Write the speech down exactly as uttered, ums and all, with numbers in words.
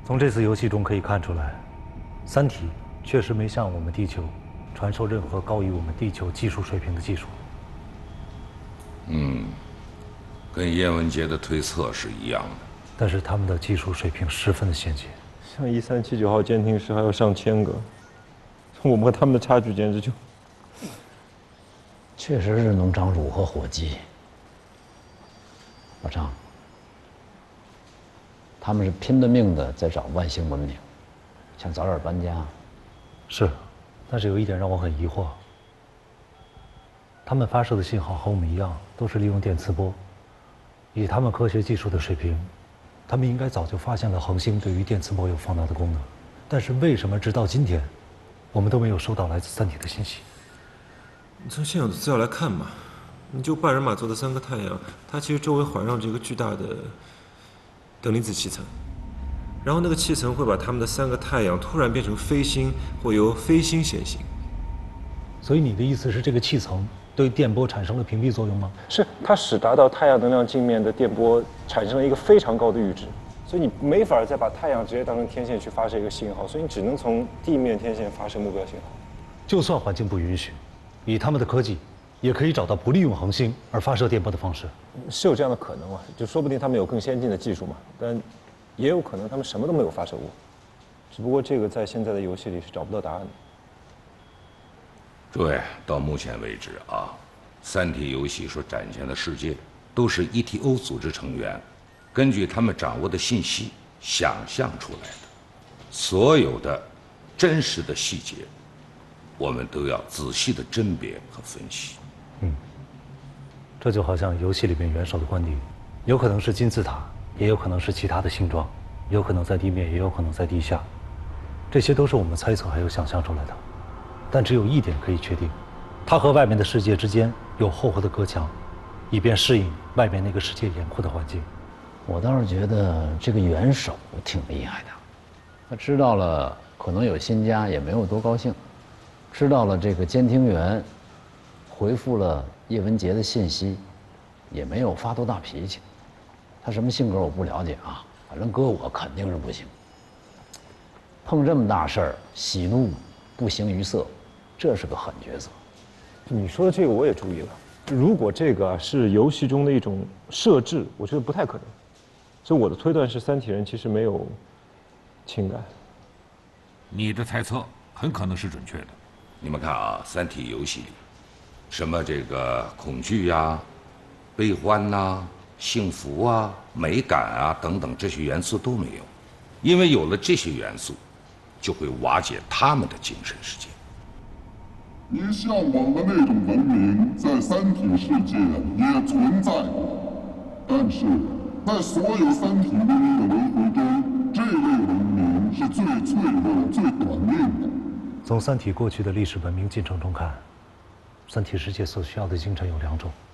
从这次游戏中可以看出来，三体确实没向我们地球传授任何高于我们地球技术水平的技术。 嗯，跟叶文洁的推测是一样的。 但是他们的技术水平十分的先进， 像一三七九号监听室还有上千个，我们和他们的差距简直就…… 确实是能长乳和火鸡。老张，他们是拼了命的在找外星文明，想早点搬家。 是，但是有一点让我很疑惑，他们发射的信号和我们一样，都是利用电磁波。以他们科学技术的水平，他们应该早就发现了恒星对于电磁波有放大的功能。但是为什么直到今天，我们都没有收到来自三体的信息？ 你从现有的资料来看嘛，你就半人马座的三个太阳，它其实周围环绕着一个巨大的等离子气层，然后那个气层会把它们的三个太阳突然变成飞星，或由飞星显形。 所以你的意思是，这个气层对电波产生了屏蔽作用吗？ 是，它使达到太阳能量镜面的电波产生了一个非常高的阈值，所以你没法再把太阳直接当成天线去发射一个信号，所以你只能从地面天线发射目标信号。 就算环境不允许，以他们的科技，也可以找到不利用恒星而发射电波的方式。 是有这样的可能啊，就说不定他们有更先进的技术嘛，但也有可能他们什么都没有发射过，只不过这个在现在的游戏里是找不到答案的。 对，到目前为止啊，三体游戏所展现的世界，都是 E T O 组织成员根据他们掌握的信息想象出来的。所有的真实的细节，我们都要仔细的甄别和分析。 嗯，这就好像游戏里面元首的官邸，有可能是金字塔，也有可能是其他的形状，有可能在地面，也有可能在地下，这些都是我们猜测还有想象出来的。但只有一点可以确定，它和外面的世界之间有厚厚的隔墙，以便适应外面那个世界严酷的环境。 我倒是觉得这个元首挺厉害的，他知道了可能有新家，也没有多高兴；知道了这个监听员回复了叶文洁的信息，也没有发多大脾气。他什么性格我不了解啊，反正搁我肯定是不行。碰这么大事儿，喜怒不形于色，这是个狠角色。 你说的这个我也注意了，如果这个啊是游戏中的一种设置，我觉得不太可能。所以我的推断是，三体人其实没有情感。 你的猜测很可能是准确的。 你们看啊，三体游戏里，什么这个恐惧呀、悲欢呐、幸福啊、美感啊等等这些元素都没有，因为有了这些元素，就会瓦解他们的精神世界。 您向往的那种文明，在三体世界也存在，但是在所有三体文明的轮回中，这类文明是最脆弱、最短命的。 从三体过去的历史文明进程中看，三体世界所需要的精神有两种。